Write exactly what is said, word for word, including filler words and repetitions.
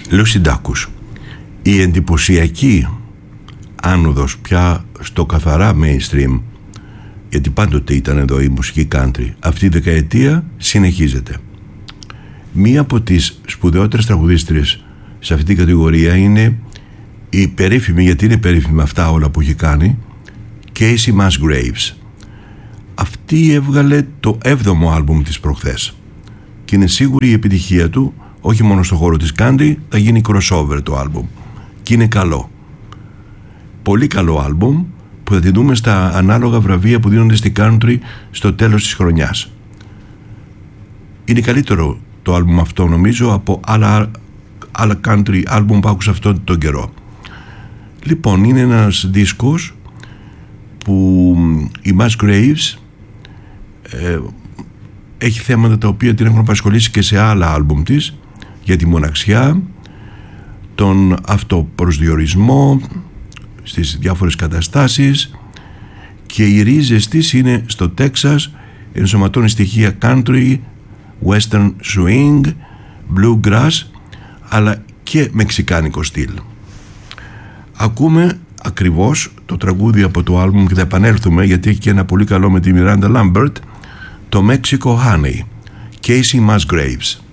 Lucy Dacus, η εντυπωσιακή άνοδος πια στο καθαρά mainstream, γιατί πάντοτε ήταν εδώ η μουσική country, αυτή η δεκαετία συνεχίζεται. Μία από τις σπουδαιότερες τραγουδίστριες σε αυτή την κατηγορία είναι η περίφημη, γιατί είναι περίφημη αυτά όλα που έχει κάνει, Casey Musgraves. Αυτή έβγαλε το έβδομο άλμπουμ της προχθές και είναι σίγουρη η επιτυχία του, όχι μόνο στο χώρο της country, θα γίνει crossover το άλμπουμ και είναι καλό, πολύ καλό άλμπουμ που θα τη δούμε στα ανάλογα βραβεία που δίνονται στη country στο τέλος της χρονιάς. Είναι καλύτερο το άλμπουμ αυτό νομίζω από άλλα, άλλα country άλμπουμ που άκουσα αυτόν τον καιρό. Λοιπόν, είναι ένας δίσκος που η Musgraves ε, έχει θέματα τα οποία την έχουν απασχολήσει και σε άλλα άλμπουμ της, για τη μοναξιά, τον αυτοπροσδιορισμό στις διάφορες καταστάσεις, και οι ρίζες της είναι στο Τέξας, ενσωματώνει στοιχεία country, western swing, bluegrass, αλλά και μεξικάνικο στυλ. Ακούμε ακριβώς το τραγούδι από το άλμπουμ και θα επανέλθουμε γιατί έχει και ένα πολύ καλό με τη Miranda Lambert, το Mexico Honey, Casey Musgraves.